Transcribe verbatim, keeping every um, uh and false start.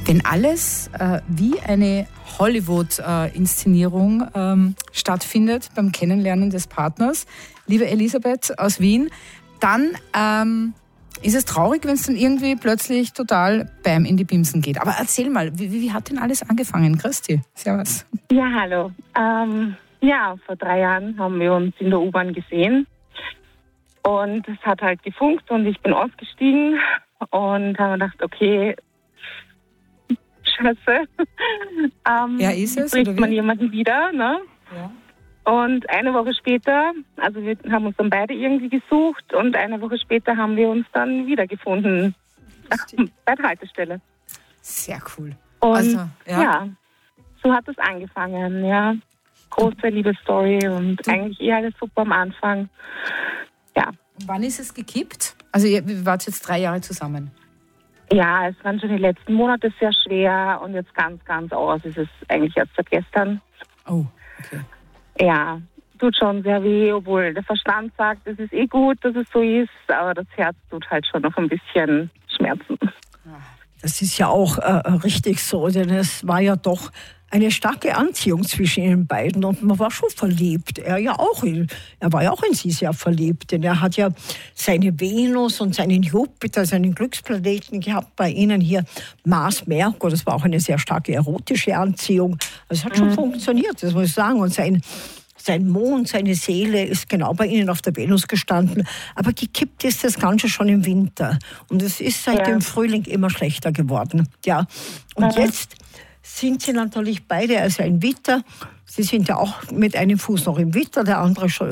Wenn alles äh, wie eine Hollywood-Inszenierung ähm, stattfindet beim Kennenlernen des Partners, liebe Elisabeth aus Wien, dann ähm, ist es traurig, wenn es dann irgendwie plötzlich total bam in die Bimsen geht. Aber erzähl mal, wie, wie hat denn alles angefangen? Christi, servus. Ja, hallo. Ähm, ja, vor drei Jahren haben wir uns in der U-Bahn gesehen und es hat halt gefunkt und ich bin ausgestiegen und habe gedacht, okay, Scheiße. ähm, ja, ist es? Trifft oder wie? man jemanden wieder, ne? Ja. Und eine Woche später, also wir haben uns dann beide irgendwie gesucht und eine Woche später haben wir uns dann wiedergefunden bei der Haltestelle. Sehr cool. Und also, ja. ja, so hat es angefangen, ja. Große Liebesstory und du, eigentlich eher alles super am Anfang. Ja. Und wann ist es gekippt? Also ihr wart jetzt drei Jahre zusammen. Ja, es waren schon die letzten Monate sehr schwer und jetzt ganz, ganz aus ist es eigentlich erst seit gestern. Oh, okay. Ja, tut schon sehr weh, obwohl der Verstand sagt, es ist eh gut, dass es so ist, aber das Herz tut halt schon noch ein bisschen Schmerzen. Das ist ja auch äh, richtig so, denn es war ja doch eine starke Anziehung zwischen ihnen beiden und man war schon verliebt. Er ja auch, in, er war ja auch in sie sehr verliebt, denn er hat ja seine Venus und seinen Jupiter, seinen Glücksplaneten gehabt bei ihnen hier, Mars, Merkur, das war auch eine sehr starke erotische Anziehung. Also es hat schon mhm. funktioniert, das muss ich sagen. Und sein, sein Mond, seine Seele ist genau bei ihnen auf der Venus gestanden. Aber gekippt ist das Ganze schon im Winter. Und es ist seit ja. dem Frühling immer schlechter geworden. Ja. Und mhm. jetzt sind sie natürlich beide, also ein Witter. Sie sind ja auch mit einem Fuß noch im Witter, der andere schon